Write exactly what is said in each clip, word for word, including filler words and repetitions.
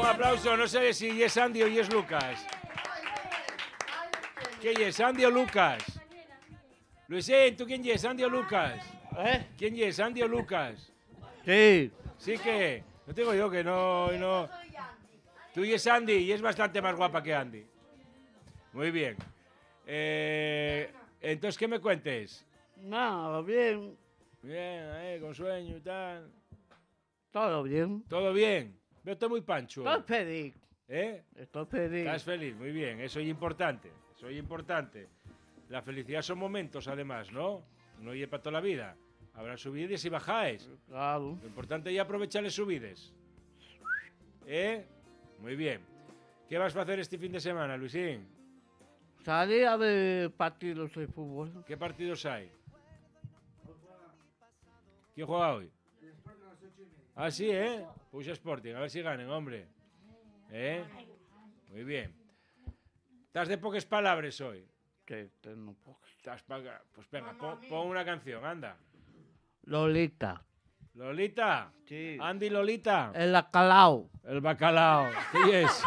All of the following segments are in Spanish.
aplauso, no sé si es Andy o es Lucas. ¿Quién es, Andy o Lucas? Luisín, ¿tú quién es, Andy o Lucas? ¿Eh? ¿Quién es, Andy o Lucas? Sí. Sí que, no te digo yo que no, no. Tú y es Andy y es bastante más guapa que Andy. Muy bien. Eh, entonces, ¿qué me cuentes? Nada, bien. Bien, eh, con sueño y tal. Todo bien. ¿Todo bien? Veo estoy muy pancho. Estoy feliz. ¿Eh? Estoy feliz. Estás feliz, muy bien. Eso es importante. Eso es importante. La felicidad son momentos, además, ¿no? No es para toda la vida. Habrá subides y bajáis. Claro. Lo importante es aprovecharles subides. ¿Eh? Muy bien. ¿Qué vas a hacer este fin de semana, Luisín? Salí a ver partidos de fútbol. ¿Qué partidos hay? ¿Quién juega hoy? Ah, sí, ¿eh? Push Sporting, a ver si ganen, hombre. ¿Eh? Muy bien. ¿Estás de pocas palabras hoy? Que tengo pocas. Estás pa- Pues venga, pon, pon una canción, anda. Lolita. Lolita. Sí. Andy Lolita. El bacalao. El bacalao. ¿Qué es?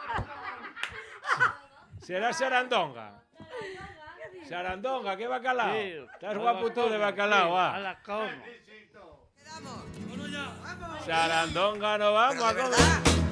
¿Será Sarandonga? Sarandonga, ¿qué bacalao? Sí. Estás guapo tú de bacalao, A ah. la cama. Sarandonga no vamos a comer.